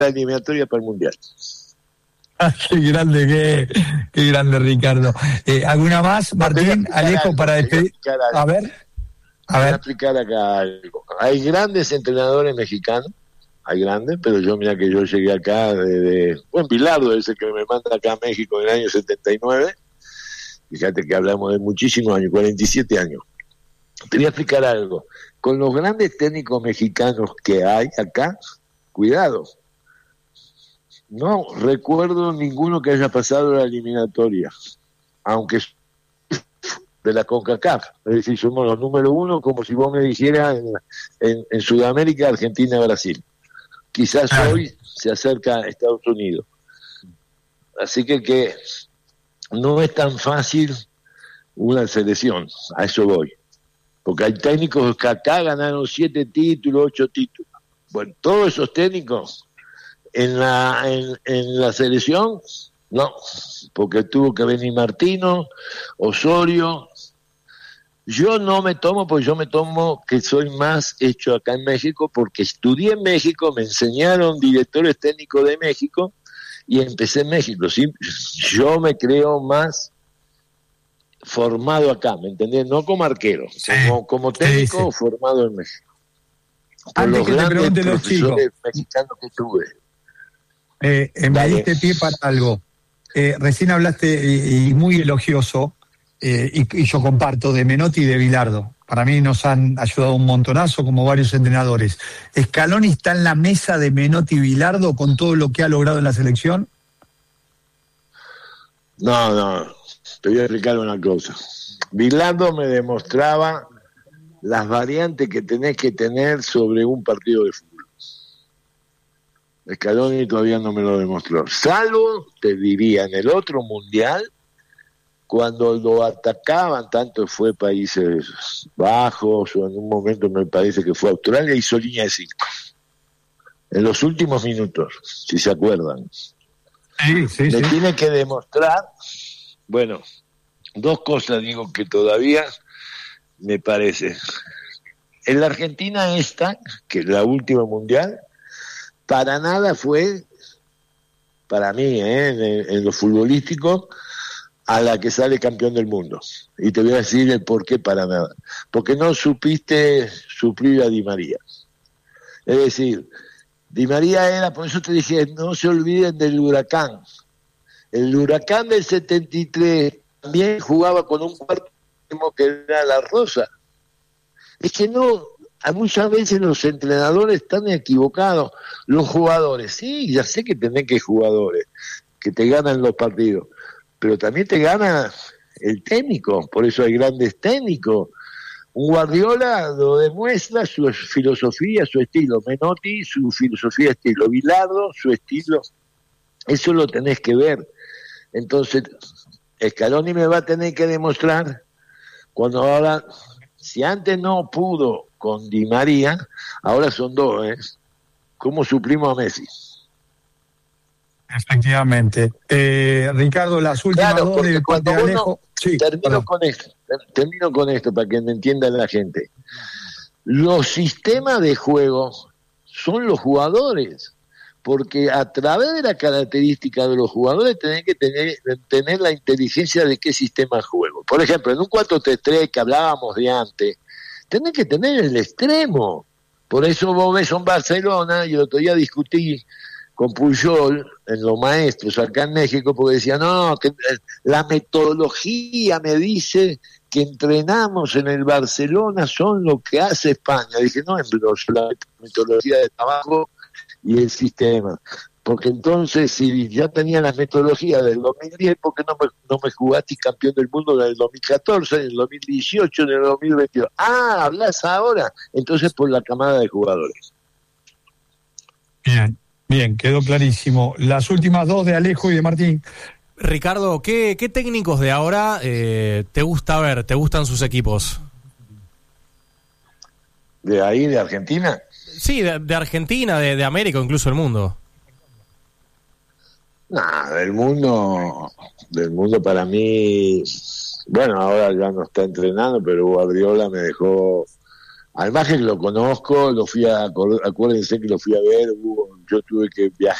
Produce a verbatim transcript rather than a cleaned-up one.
la eliminatoria para el Mundial. Ah, qué grande, qué, qué grande, Ricardo. Eh, ¿Alguna más, Martín, Alejo, algo, para despedir? A ver, a ver. Voy a explicar acá algo. Hay grandes entrenadores mexicanos, hay grandes, pero yo mira que yo llegué acá de, de bueno, Bilardo es el que me manda acá a México en el año setenta y nueve. Fíjate que hablamos de muchísimos años, cuarenta y siete años. Te voy a explicar algo. Con los grandes técnicos mexicanos que hay acá, cuidado. No recuerdo ninguno que haya pasado la eliminatoria, aunque de la CONCACAF. Es decir, somos los número uno, como si vos me dijeras en, en, en Sudamérica, Argentina, Brasil. Quizás hoy se acerca a Estados Unidos. Así que, que no es tan fácil una selección, a eso voy. Porque hay técnicos que acá ganaron siete títulos, ocho títulos. Bueno, todos esos técnicos en la en, en la selección, no, porque tuvo que venir Martino, Osorio. Yo no me tomo, porque yo me tomo que soy más hecho acá en México, porque estudié en México, me enseñaron directores técnicos de México y empecé en México. ¿Sí? Yo me creo más formado acá, ¿me entendés? No como arquero, sí, como, como técnico sí, sí. formado en México. Por Antes los que te pregunten los chicos mexicanos que tuve. Eh, eh, me diste pie para algo. Eh, recién hablaste y, y muy elogioso, eh, y, y yo comparto, de Menotti y de Bilardo. Para mí nos han ayudado un montonazo como varios entrenadores. ¿Scaloni está en la mesa de Menotti y Bilardo con todo lo que ha logrado en la selección? No, no. Te voy a explicar una cosa. Bilardo me demostraba las variantes que tenés que tener sobre un partido de fútbol. Scaloni todavía no me lo demostró. Salvo, te diría, en el otro mundial, cuando lo atacaban, tanto fue Países Bajos, o en un momento me parece que fue Australia, hizo línea de cinco. En los últimos minutos, si se acuerdan. Sí, sí, me sí. tiene que demostrar, bueno, dos cosas digo que todavía me parece. En la Argentina esta, que es la última mundial, para nada fue, para mí, ¿eh? en, en lo futbolístico, a la que sale campeón del mundo. Y te voy a decir el por qué para nada. Porque no supiste suplir a Di María. Es decir, Di María era, por eso te dije, no se olviden del Huracán. El Huracán del setenta y tres también jugaba con un cuarto que era La Rosa. Es que no, muchas veces los entrenadores están equivocados. Los jugadores, sí, ya sé que tenés que jugadores, que te ganan los partidos, pero también te gana el técnico, por eso hay grandes técnicos. Un Guardiola lo demuestra, su filosofía, su estilo. Menotti, su filosofía, estilo. Bilardo, su estilo. Eso lo tenés que ver. Entonces, Scaloni me va a tener que demostrar, cuando ahora, si antes no pudo con Di María, ahora son dos, ¿eh? ¿Cómo suplimos a Messi? Efectivamente. Eh, Ricardo, las últimas claro, dos de cuando uno, Alejo. Sí, termino perdón. con esto, termino con esto para que me entienda la gente. Los sistemas de juego son los jugadores, porque a través de la característica de los jugadores tenés que tener, tener la inteligencia de qué sistema de juego. Por ejemplo, en un cuatro tres tres que hablábamos de antes, tenés que tener el extremo. Por eso vos ves un Barcelona, y el otro día discutí con Puyol en los maestros acá en México, porque decía, no, que la metodología me dice que entrenamos en el Barcelona son lo que hace España. Dije, no, es la metodología de trabajo y el sistema. Porque entonces, si ya tenía la metodología del dos mil diez, ¿por qué no me, no me jugaste campeón del mundo en el dos mil catorce, en el dos mil dieciocho, en el dos mil veintidós? Ah, hablas ahora. Entonces, por la camada de jugadores. Bien, bien, quedó clarísimo. Las últimas dos de Alejo y de Martín. Ricardo, ¿qué, qué técnicos de ahora eh, te gusta ver, te gustan sus equipos? ¿De ahí, de Argentina? Sí, de, de Argentina, de, de América, incluso el mundo. Nah, del mundo, del mundo para mí, bueno, ahora ya no está entrenando, pero Guardiola me dejó Al margen lo conozco, lo fui a, acuérdense que lo fui a ver, hubo, yo tuve que viajar